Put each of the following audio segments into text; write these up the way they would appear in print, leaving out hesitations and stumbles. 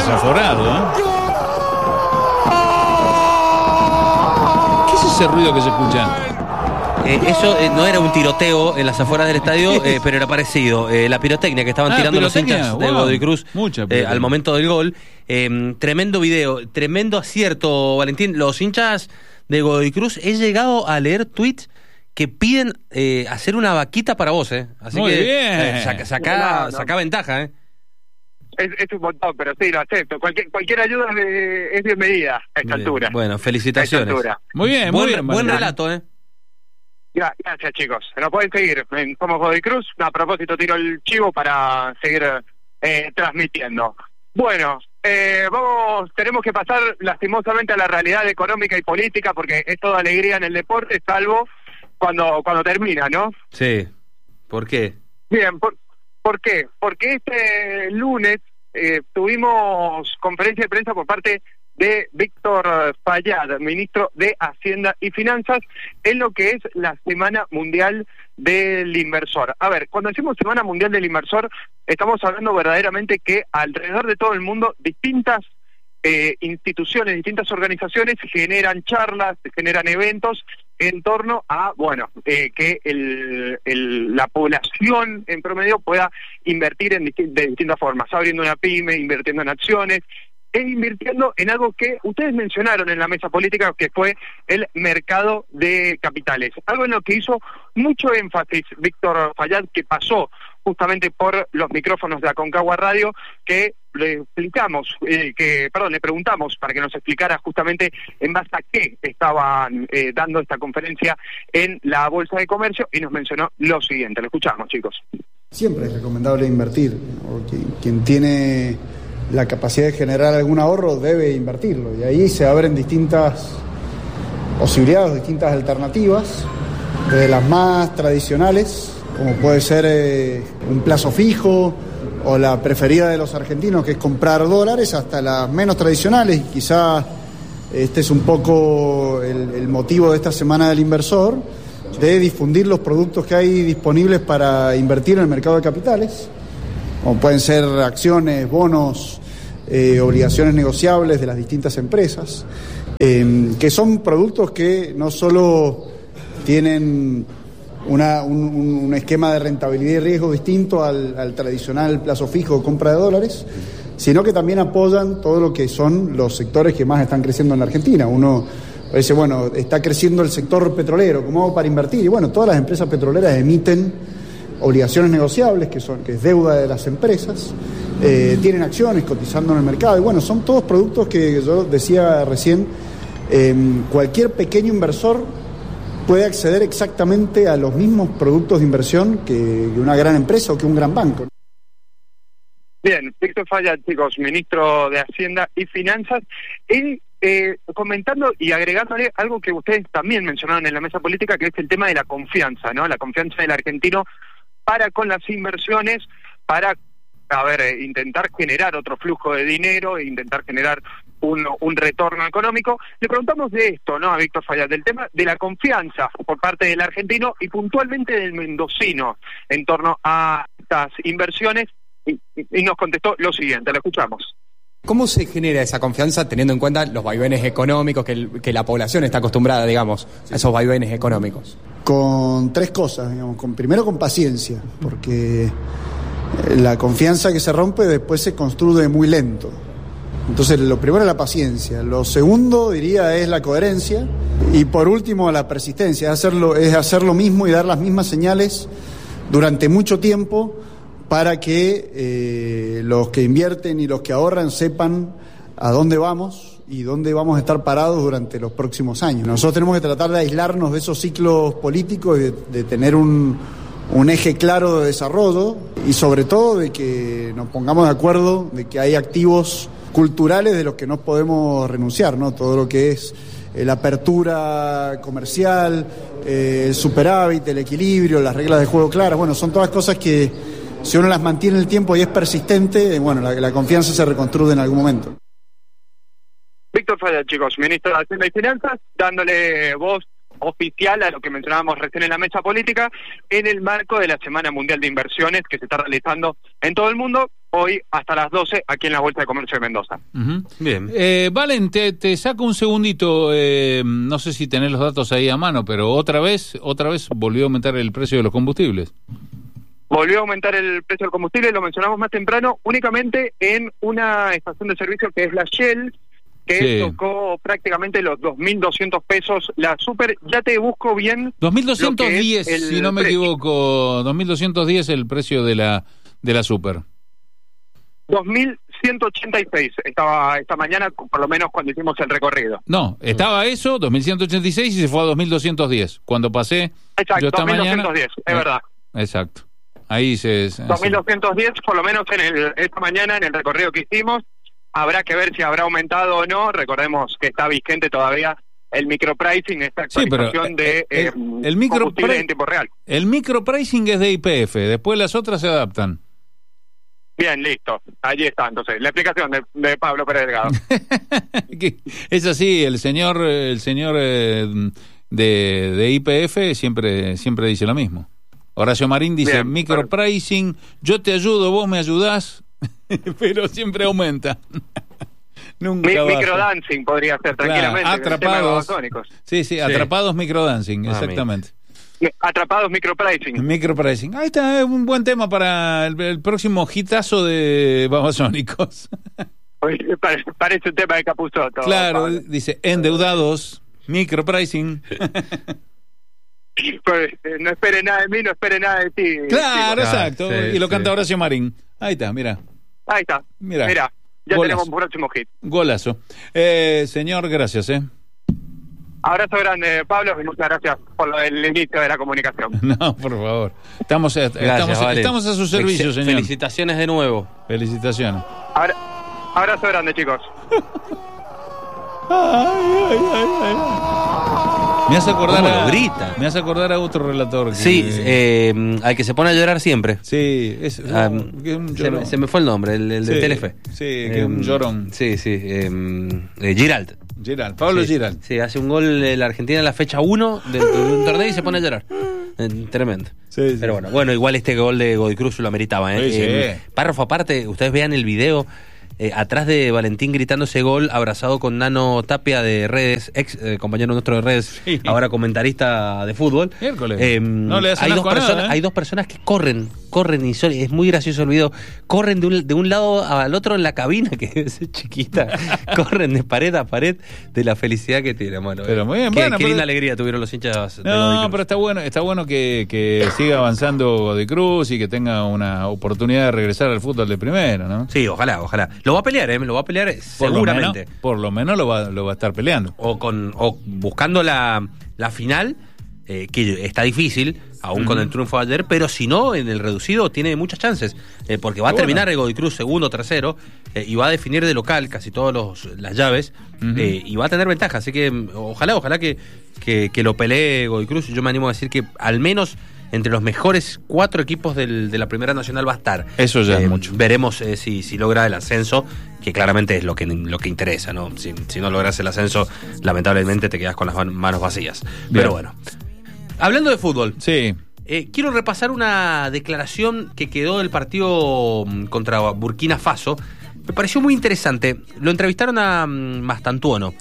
desaforado, ¿eh? ¿Qué es ese ruido que se escucha? Eso no era un tiroteo en las afueras del estadio, pero era parecido. La pirotecnia que estaban tirando los hinchas de Godoy Cruz al momento del gol. Tremendo video, tremendo acierto, Valentín. Los hinchas de Godoy Cruz, he llegado a leer tweets que piden hacer una vaquita para vos, Así muy que bien. saca ventaja, Es un montón, pero sí, lo acepto. Cualquier ayuda es bienvenida a esta altura. Bueno, felicitaciones. Muy bien, muy bien. Buen relato, Gracias, chicos. Nos pueden seguir en Somos Godoy Cruz. A propósito, tiro el chivo para seguir transmitiendo. Bueno, tenemos que pasar lastimosamente a la realidad económica y política, porque es toda alegría en el deporte, salvo cuando termina, ¿no? Sí. ¿Por qué? Bien, ¿por qué? Porque este lunes tuvimos conferencia de prensa por parte de Víctor Fayad, ministro de Hacienda y Finanzas, en lo que es la Semana Mundial del Inversor. A ver, cuando decimos Semana Mundial del Inversor, estamos hablando verdaderamente que alrededor de todo el mundo distintas instituciones, distintas organizaciones generan charlas, generan eventos en torno a, que la población en promedio pueda invertir de distintas formas, abriendo una pyme, invirtiendo en acciones, e invirtiendo en algo que ustedes mencionaron en la mesa política, que fue el mercado de capitales. Algo en lo que hizo mucho énfasis Víctor Fayad, que pasó justamente por los micrófonos de Aconcagua Radio, que le preguntamos para que nos explicara justamente en base a qué estaban dando esta conferencia en la Bolsa de Comercio, y nos mencionó lo siguiente. Lo escuchamos, chicos. Siempre es recomendable invertir. Quien tiene la capacidad de generar algún ahorro debe invertirlo, y ahí se abren distintas posibilidades, distintas alternativas, desde las más tradicionales, como puede ser un plazo fijo o la preferida de los argentinos, que es comprar dólares, hasta las menos tradicionales, y quizá este es un poco el motivo de esta Semana del Inversor, de difundir los productos que hay disponibles para invertir en el mercado de capitales, como pueden ser acciones, bonos, obligaciones negociables de las distintas empresas, que son productos que no solo tienen un esquema de rentabilidad y riesgo distinto al tradicional plazo fijo o compra de dólares, sino que también apoyan todo lo que son los sectores que más están creciendo en la Argentina. Uno dice, está creciendo el sector petrolero, ¿cómo hago para invertir? Y todas las empresas petroleras emiten obligaciones negociables, que es deuda de las empresas, tienen acciones cotizando en el mercado, y son todos productos que yo decía recién, cualquier pequeño inversor puede acceder exactamente a los mismos productos de inversión que una gran empresa o que un gran banco. Bien, Víctor Fayad, chicos, ministro de Hacienda y Finanzas, y comentando y agregándole algo que ustedes también mencionaron en la mesa política, que es el tema de la confianza, ¿no? La confianza del argentino para con las inversiones, para intentar generar otro flujo de dinero e intentar generar un retorno económico. Le preguntamos de esto, ¿no?, a Víctor Fayad, del tema de la confianza por parte del argentino y puntualmente del mendocino en torno a estas inversiones, y nos contestó lo siguiente. Lo escuchamos. ¿Cómo se genera esa confianza teniendo en cuenta los vaivenes económicos que la población está acostumbrada, digamos, a esos vaivenes económicos? Con tres cosas, digamos. Primero, con paciencia, porque la confianza que se rompe después se construye muy lento. Entonces, lo primero es la paciencia. Lo segundo, diría, es la coherencia. Y por último, la persistencia. Es hacer lo mismo y dar las mismas señales durante mucho tiempo, para que los que invierten y los que ahorran sepan a dónde vamos y dónde vamos a estar parados durante los próximos años. Nosotros tenemos que tratar de aislarnos de esos ciclos políticos y de tener un eje claro de desarrollo, y sobre todo de que nos pongamos de acuerdo de que hay activos culturales de los que no podemos renunciar, ¿no? Todo lo que es la apertura comercial, el superávit, el equilibrio, las reglas de juego claras, son todas cosas que, si uno las mantiene en el tiempo y es persistente, la confianza se reconstruye en algún momento. Víctor Fayad, chicos, ministro de Hacienda y Finanzas, dándole voz oficial a lo que mencionábamos recién en la mesa política, en el marco de la Semana Mundial de Inversiones que se está realizando en todo el mundo, hoy hasta las 12 aquí en la Bolsa de Comercio de Mendoza. Bien. Valen, te saco un segundito, no sé si tenés los datos ahí a mano, pero otra vez volvió a aumentar el precio de los combustibles. Volvió a aumentar el precio del combustible, lo mencionamos más temprano, únicamente en una estación de servicio que es la Shell, que tocó prácticamente los 2.200 pesos la Super. Ya te busco bien. 2.210, si no me equivoco. 2.210 el precio de la Super. 2.186 estaba esta mañana, por lo menos cuando hicimos el recorrido. No, estaba eso, 2.186 y se fue a 2.210. Cuando pasé. Exacto, yo esta 2.210, mañana, es verdad. Exacto. Ahí 2.210, por lo menos esta mañana en el recorrido que hicimos. Habrá que ver si habrá aumentado o no. Recordemos que está vigente todavía el micropricing, esta actualización de combustible en tiempo real. El micropricing es de YPF, después las otras se adaptan. Bien, listo. Allí está, entonces, la explicación de Pablo Pérez Delgado. Es así, el señor de YPF siempre dice lo mismo. Horacio Marín dice, bien, micropricing, yo te ayudo, vos me ayudás, pero siempre aumenta. Nunca microdancing podría ser tranquilamente. Atrapados. Sí, atrapados microdancing, exactamente. Atrapados micropricing. Micropricing. Ahí está, es un buen tema para el próximo hitazo de Babasónicos. Parece un tema de Capusotto. Claro, Pablo. Dice, endeudados, micropricing. Pues, no espere nada de mí, no espere nada de ti. Claro, exacto. Y lo canta Horacio Marín. Ahí está, mira. Ahí está. Mira, ya golazo. Tenemos un próximo hit. Golazo. Señor, gracias, Abrazo grande, Pablo, y muchas gracias por el inicio de la comunicación. No, por favor. Estamos a su servicio, señor. Felicitaciones de nuevo. Felicitaciones. Abrazo grande, chicos. Me hace acordar grita. Me hace acordar a otro relator. Sí, al que se pone a llorar siempre. Sí, se me fue el nombre, el de Telefe. Sí, que es un llorón. Sí, Giralt, Pablo Giralt. Sí, hace un gol la Argentina en la fecha 1 de un torneo y se pone a llorar. Tremendo. Sí. Pero bueno, igual este gol de Godoy Cruz lo ameritaba. Párrafo aparte, ustedes vean el video. Atrás de Valentín gritando ese gol, abrazado con Nano Tapia de Redes, ex compañero nuestro de Redes, ahora comentarista de fútbol. No le hacen hay dos personas que corren y es muy gracioso el video. Corren de un lado al otro en la cabina, que es chiquita. Corren de pared a pared de la felicidad que tienen. Bueno, pero muy bien, qué linda alegría tuvieron los hinchas de Godoy Cruz. Pero está bueno que siga avanzando Godoy Cruz y que tenga una oportunidad de regresar al fútbol de primera, ¿no? Sí, ojalá. Lo va a pelear, seguramente. Por lo menos lo va a estar peleando. O buscando la final, que está difícil, aún con el triunfo de ayer, pero si no, en el reducido tiene muchas chances, porque va a terminar el Godoy Cruz segundo, tercero, y va a definir de local casi todas las llaves, y va a tener ventaja. Así que ojalá que lo pelee Godoy Cruz. Yo me animo a decir que al menos entre los mejores 4 equipos de la Primera Nacional va a estar. Eso ya es mucho. Veremos si logra el ascenso, que claramente es lo que interesa, ¿no? Si no logras el ascenso, lamentablemente te quedas con las manos vacías. Bien. Pero bueno. Hablando de fútbol. Sí. Quiero repasar una declaración que quedó del partido contra Burkina Faso. Me pareció muy interesante. Lo entrevistaron a Mastantuono.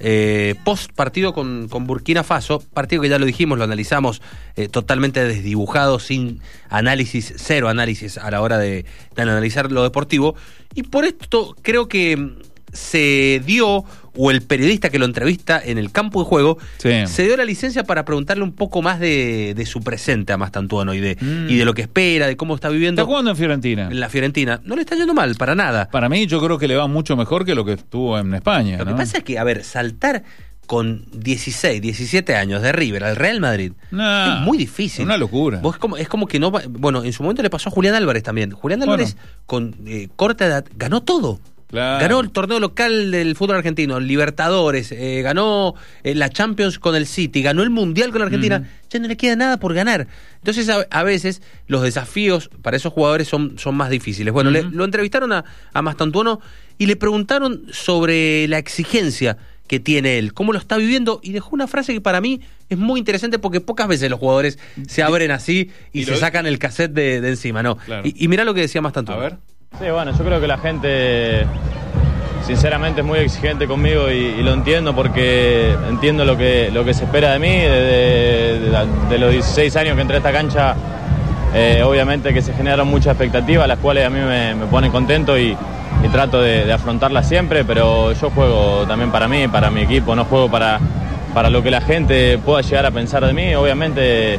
Post partido con Burkina Faso, partido que ya lo dijimos, lo analizamos, totalmente desdibujado, sin análisis, cero análisis a la hora de analizar lo deportivo, y por esto creo que se dio, o el periodista que lo entrevista en el campo de juego, se dio la licencia para preguntarle un poco más de su presente a Mastantuono y de lo que espera, de cómo está viviendo. ¿Está jugando en Fiorentina? En la Fiorentina. No le está yendo mal, para nada. Para mí, yo creo que le va mucho mejor que lo que estuvo en España. Lo que pasa es que, saltar con 16, 17 años de River al Real Madrid es muy difícil. Es una locura. Es como que no... Bueno, en su momento le pasó a Julián Álvarez también. Julián Álvarez, con corta edad, ganó todo. Claro. Ganó el torneo local del fútbol argentino, Libertadores, ganó la Champions con el City, ganó el Mundial con la Argentina. Ya no le queda nada por ganar. Entonces a veces los desafíos para esos jugadores son más difíciles. Bueno, lo entrevistaron a Mastantuono y le preguntaron sobre la exigencia que tiene él, cómo lo está viviendo, y dejó una frase que para mí es muy interesante, porque pocas veces los jugadores se abren así y se sacan el cassette de encima, ¿no? Claro. Y mirá lo que decía Mastantuono. A ver. Sí, bueno, yo creo que la gente sinceramente es muy exigente conmigo y lo entiendo porque entiendo lo que se espera de mí. De los 16 años que entré a esta cancha, obviamente que se generaron muchas expectativas, las cuales a mí me ponen contento y trato de afrontarlas siempre, pero yo juego también para mí, para mi equipo, no juego para lo que la gente pueda llegar a pensar de mí. Obviamente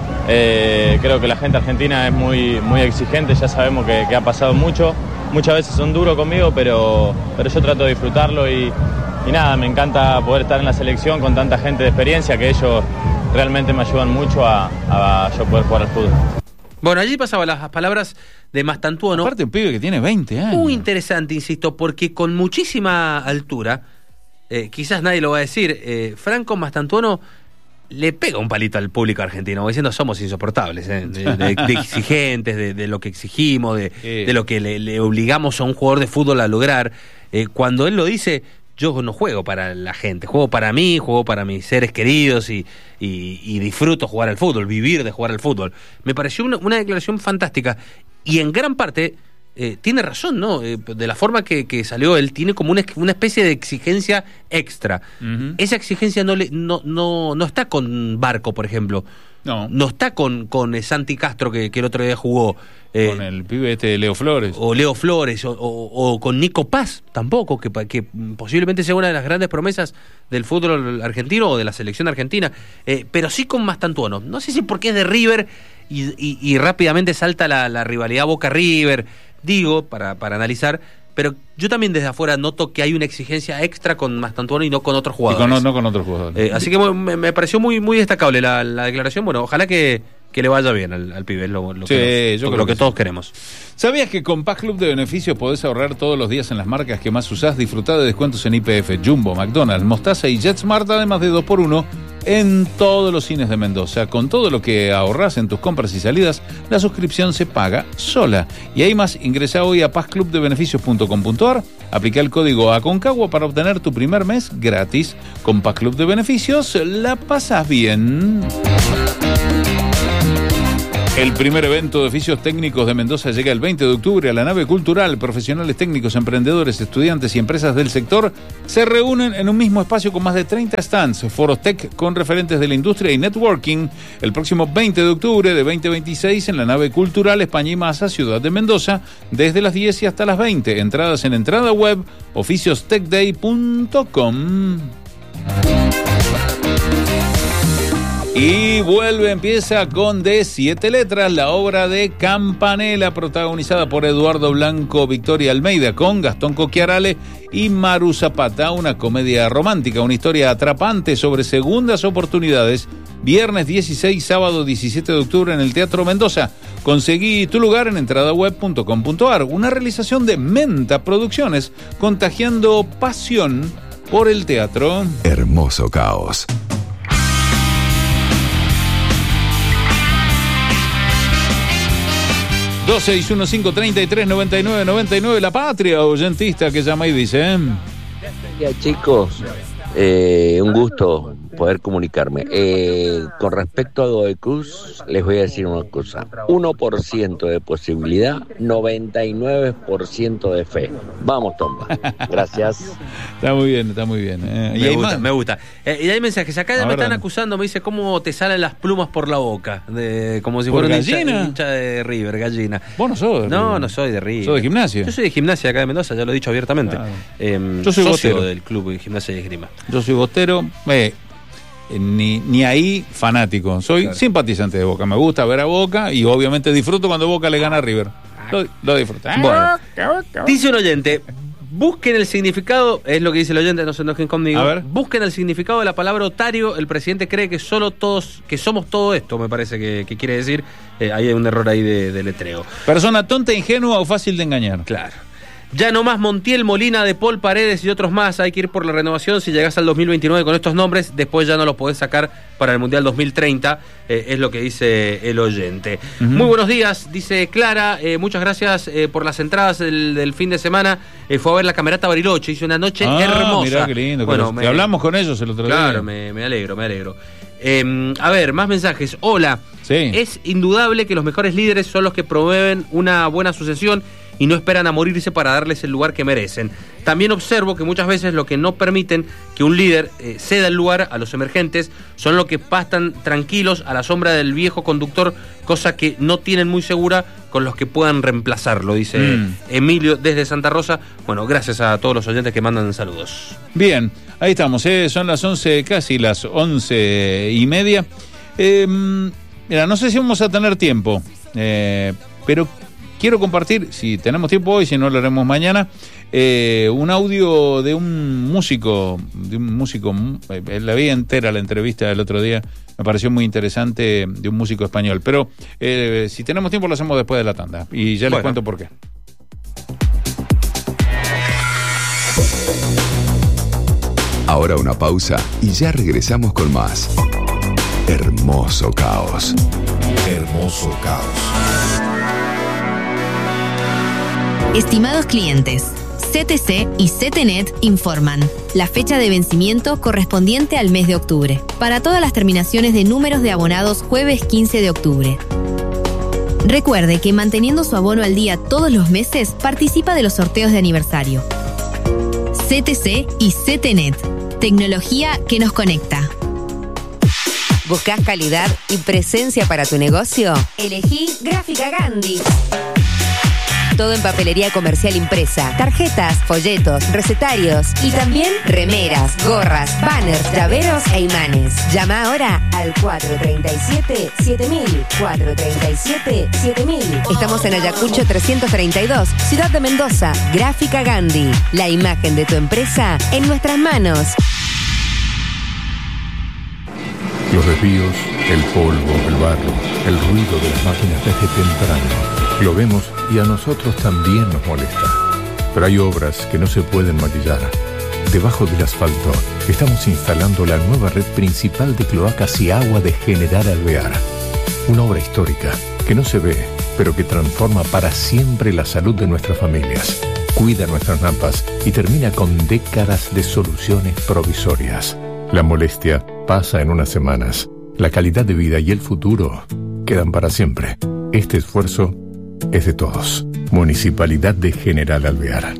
creo que la gente argentina es muy, muy exigente, ya sabemos que ha pasado mucho. Muchas veces son duros conmigo, pero yo trato de disfrutarlo y nada, me encanta poder estar en la selección con tanta gente de experiencia que ellos realmente me ayudan mucho a yo poder jugar al fútbol. Bueno, allí pasaban las palabras de Mastantuono. Aparte un pibe que tiene 20 años. Muy interesante, insisto, porque con muchísima altura, quizás nadie lo va a decir, Franco Mastantuono le pega un palito al público argentino, diciendo somos insoportables, de exigentes, de lo que exigimos, de lo que le obligamos a un jugador de fútbol a lograr. Cuando él lo dice, yo no juego para la gente, juego para mí, juego para mis seres queridos y disfruto jugar al fútbol, vivir de jugar al fútbol. Me pareció una declaración fantástica y en gran parte tiene razón, ¿no? De la forma que salió, él tiene como una especie de exigencia extra. Uh-huh. Esa exigencia no está con Barco, por ejemplo. No está con Santi Castro, que el otro día jugó. Con el pibe Leo Flores. O Leo Flores, o con Nico Paz, tampoco, que posiblemente sea una de las grandes promesas del fútbol argentino o de la selección argentina. Pero sí con Mastantuono. No sé si porque es de River y rápidamente salta la rivalidad Boca-River, digo, para analizar, pero yo también desde afuera noto que hay una exigencia extra con Mastantuono y no con otros jugadores. No con otros jugadores. Así que me pareció muy, muy destacable la declaración. Bueno, ojalá que le vaya bien al pibe, lo que todos queremos. ¿Sabías que con Pack Club de Beneficios podés ahorrar todos los días en las marcas que más usás? Disfrutá de descuentos en YPF, Jumbo, McDonald's, Mostaza y JetSmart, además de 2x1 en todos los cines de Mendoza. Con todo lo que ahorrás en tus compras y salidas, la suscripción se paga sola. Y hay más, ingresá hoy a pazclubdebeneficios.com.ar, aplica el código ACONCAGUA para obtener tu primer mes gratis. Con Pack Club de Beneficios la pasás bien. El primer evento de oficios técnicos de Mendoza llega el 20 de octubre a la nave cultural. Profesionales técnicos, emprendedores, estudiantes y empresas del sector se reúnen en un mismo espacio con más de 30 stands, foros tech con referentes de la industria y networking. El próximo 20 de octubre de 2026 en la nave cultural España y Masa, ciudad de Mendoza, desde las 10 y hasta las 20. Entradas en entrada web oficiostechday.com. Y empieza con de 7 letras, la obra de Campanella, protagonizada por Eduardo Blanco, Victoria Almeida, con Gastón Cocchiarale y Maru Zapata, una comedia romántica, una historia atrapante sobre segundas oportunidades. Viernes 16, sábado 17 de octubre en el Teatro Mendoza. Conseguí tu lugar en entradaweb.com.ar, una realización de Menta Producciones, contagiando pasión por el teatro. Hermoso caos. 2615339999, La Patria, oyentista que llama y dice... Ya, chicos, un gusto poder comunicarme. Con respecto a Godoy Cruz, les voy a decir una cosa. 1% de posibilidad, 99% de fe. Vamos, Tomba. Gracias. Está muy bien, está muy bien. Me gusta. Y hay mensajes. Acá me están acusando, me dice, ¿cómo te salen las plumas por la boca? Como si fuera un hincha de River, gallina. ¿Vos no sos de River? No soy de River. ¿Sos de Gimnasia? Yo soy de Gimnasia acá de Mendoza, ya lo he dicho abiertamente. Claro. Yo soy socio botero del club de Gimnasia y Esgrima. Yo soy botero. Ni ahí fanático. Soy simpatizante de Boca. Me gusta ver a Boca y obviamente disfruto cuando Boca le gana a River. Lo disfruto. Bueno, dice un oyente, busquen el significado, es lo que dice el oyente, no se enojen conmigo. A ver. Busquen el significado de la palabra otario. El presidente cree que somos todo esto, me parece que quiere decir. Hay un error ahí de letreo. Persona tonta, ingenua o fácil de engañar. Claro. Ya no más Montiel, Molina, De Paul, Paredes y otros más. Hay que ir por la renovación. Si llegás al 2029 con estos nombres, después ya no los podés sacar para el Mundial 2030. Es lo que dice el oyente. Uh-huh. Muy buenos días, dice Clara. Muchas gracias por las entradas del fin de semana. Fue a ver la Camerata Bariloche. Hizo una noche hermosa. Mirá qué lindo. Bueno, hablamos con ellos el otro día. Claro, me alegro. A ver, más mensajes. Hola. Sí. Es indudable que los mejores líderes son los que promueven una buena sucesión y no esperan a morirse para darles el lugar que merecen. También observo que muchas veces lo que no permiten que un líder ceda el lugar a los emergentes son los que pastan tranquilos a la sombra del viejo conductor, cosa que no tienen muy segura con los que puedan reemplazarlo, dice Emilio desde Santa Rosa. Bueno, gracias a todos los oyentes que mandan saludos. Bien, ahí estamos, son las 11, casi las 11:30. Mira, no sé si vamos a tener tiempo, pero quiero compartir, si tenemos tiempo hoy, si no lo haremos mañana, un audio de un músico, la vi entera la entrevista del otro día, me pareció muy interesante, de un músico español, pero si tenemos tiempo lo hacemos después de la tanda, y ya les cuento por qué. Ahora una pausa y ya regresamos con más. Hermoso caos. Hermoso caos. Estimados clientes, CTC y CTNet informan la fecha de vencimiento correspondiente al mes de octubre. Para todas las terminaciones de números de abonados, jueves 15 de octubre. Recuerde que manteniendo su abono al día todos los meses, participa de los sorteos de aniversario. CTC y CTNet, tecnología que nos conecta. ¿Buscás calidad y presencia para tu negocio? Elegí Gráfica Gandhi. Todo en papelería comercial impresa, tarjetas, folletos, recetarios y también remeras, gorras, banners, llaveros e imanes. Llama ahora al 437-7000. 437-7000. Estamos en Ayacucho 332, Ciudad de Mendoza. Gráfica Gandhi. La imagen de tu empresa en nuestras manos. Los desvíos, el polvo, el barro, el ruido de las máquinas desde temprano. Lo vemos y a nosotros también nos molesta. Pero hay obras que no se pueden maquillar. Debajo del asfalto estamos instalando la nueva red principal de cloacas y agua de General Alvear. Una obra histórica que no se ve, pero que transforma para siempre la salud de nuestras familias. Cuida nuestras napas y termina con décadas de soluciones provisorias. La molestia pasa en unas semanas. La calidad de vida y el futuro quedan para siempre. Este esfuerzo es de todos. Municipalidad de General Alvear.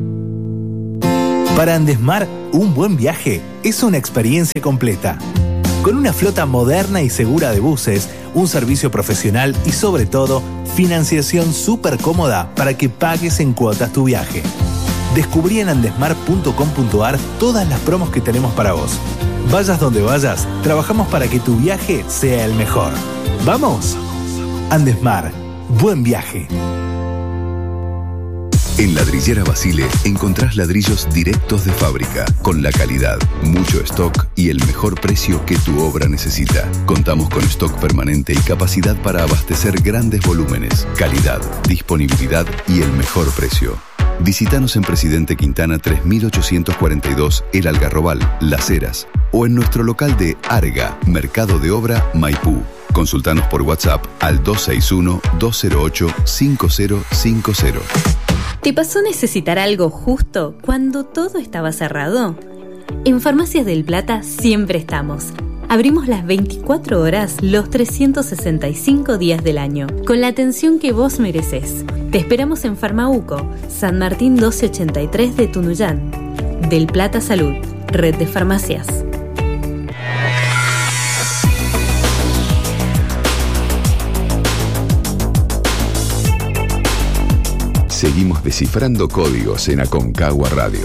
Para Andesmar, un buen viaje es una experiencia completa. Con una flota moderna y segura de buses, un servicio profesional y sobre todo, financiación súper cómoda para que pagues en cuotas tu viaje. Descubrí en andesmar.com.ar todas las promos que tenemos para vos. Vayas donde vayas, trabajamos para que tu viaje sea el mejor. ¡Vamos! Andesmar. Buen viaje. En Ladrillera Basile encontrás ladrillos directos de fábrica, con la calidad, mucho stock y el mejor precio que tu obra necesita. Contamos con stock permanente y capacidad para abastecer grandes volúmenes, calidad, disponibilidad y el mejor precio. Visítanos en Presidente Quintana 3842, El Algarrobal, Las Heras, o en nuestro local de Arga, Mercado de Obra, Maipú. Consultanos por WhatsApp al 261-208-5050. ¿Te pasó necesitar algo justo cuando todo estaba cerrado? En Farmacias del Plata siempre estamos. Abrimos las 24 horas, los 365 días del año, con la atención que vos mereces. Te esperamos en Farmauco, San Martín 1283 de Tunuyán. Del Plata Salud, red de farmacias. Seguimos descifrando códigos en Aconcagua Radio.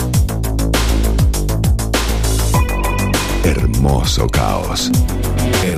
Hermoso caos.